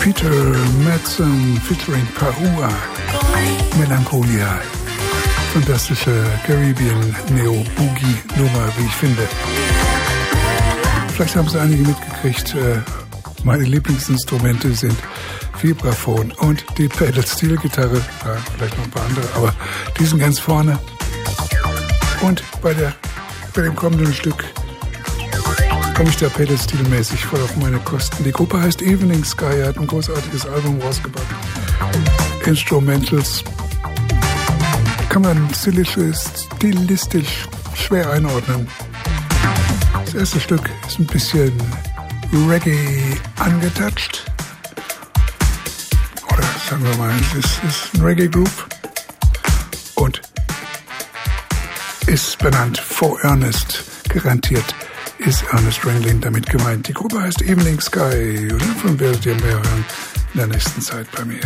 Peter Madsen featuring Paua, Melancholia. Fantastische Caribbean Neo-Boogie-Nummer, wie ich finde. Vielleicht haben es einige mitgekriegt. Meine Lieblingsinstrumente sind Vibraphon und die Pedal-Steel-Gitarre. Ja, vielleicht noch ein paar andere, aber die sind ganz vorne. Und bei dem kommenden Stück komme ich da Pedal-Steel-mäßig voll auf meine Kosten. Die Gruppe heißt Evening Sky, hat ein großartiges Album rausgebracht. Instrumentals kann man stilistisch schwer einordnen. Das erste Stück ist ein bisschen Reggae angetouched. Oder sagen wir mal, es ist ein Reggae-Group und ist benannt For Ernest. Garantiert ist Ernest Ranglin damit gemeint. Die Gruppe heißt Evening Sky. Und davon werdet ihr mehr hören in der nächsten Zeit bei mir.